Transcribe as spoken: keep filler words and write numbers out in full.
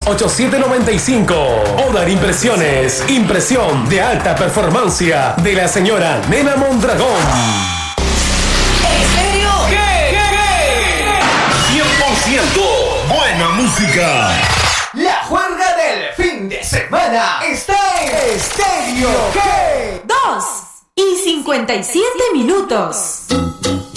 ocho siete nueve cinco. Odar Impresiones. Impresión de alta performancia de la señora Nena Mondragón. ¿En serio? ¿Qué? ¿Qué? ¿Qué? cien por ciento buena música. La juerga del fin de semana está en Estéreo G. Dos y cincuenta y siete minutos.